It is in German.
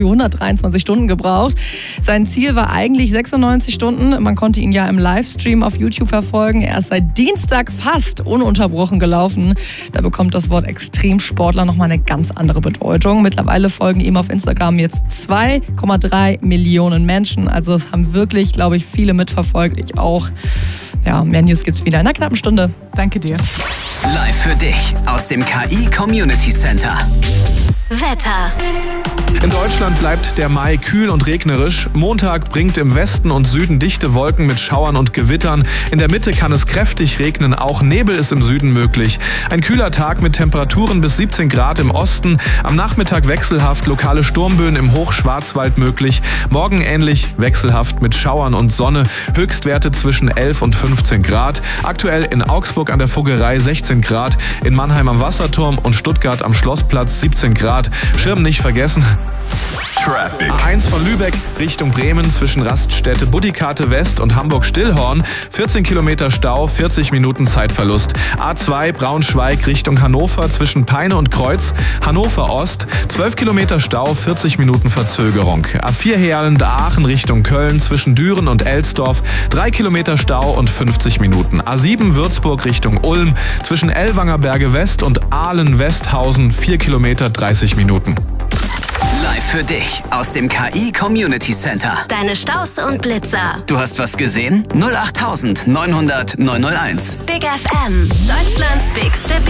123 Stunden gebraucht. Sein Ziel war eigentlich 96 Stunden. Man konnte ihn ja im Livestream auf YouTube verfolgen. Er ist seit Dienstag fast ununterbrochen gelaufen. Da bekommt das Wort Extremsportler nochmal eine ganz andere Bedeutung. Mittlerweile folgen ihm auf Instagram jetzt 2,3 Millionen Menschen. Also es haben wirklich, glaube ich, viele mitverfolgt. Ich auch. Ja, mehr News gibt's wieder in einer knappen Stunde. Danke dir. Live für dich aus dem KI Community Center. Wetter. In Deutschland bleibt der Mai kühl und regnerisch. Montag bringt im Westen und Süden dichte Wolken mit Schauern und Gewittern. In der Mitte kann es kräftig regnen, auch Nebel ist im Süden möglich. Ein kühler Tag mit Temperaturen bis 17 Grad im Osten. Am Nachmittag wechselhaft, lokale Sturmböen im Hochschwarzwald möglich. Morgen ähnlich wechselhaft mit Schauern und Sonne. Höchstwerte zwischen 11 und 15 Grad. Aktuell in Augsburg an der Fuggerei 16 Grad. In Mannheim am Wasserturm und Stuttgart am Schlossplatz 17 Grad. Schirm nicht vergessen. Traffic. A1 von Lübeck Richtung Bremen zwischen Raststätte Budikate West und Hamburg-Stillhorn. 14 Kilometer Stau, 40 Minuten Zeitverlust. A2 Braunschweig Richtung Hannover zwischen Peine und Kreuz. Hannover Ost, 12 Kilometer Stau, 40 Minuten Verzögerung. A4 Heerlen-Aachen Richtung Köln zwischen Düren und Elsdorf. 3 Kilometer Stau und 50 Minuten. A7 Würzburg Richtung Ulm zwischen Ellwangerberge West und Ahlen-Westhausen. 4 Kilometer, 30 Minuten. Live für dich aus dem KI Community Center. Deine Staus und Blitzer. Du hast was gesehen? 08900 901. Big FM. Deutschlands bigste